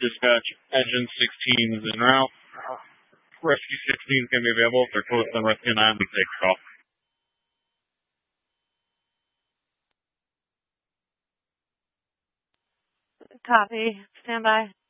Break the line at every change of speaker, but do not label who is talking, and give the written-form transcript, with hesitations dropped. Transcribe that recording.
Dispatch, Engine 16 is en route. Rescue 16 is going to be available. If they're close, then Rescue 9 will take off.
Copy. Stand by.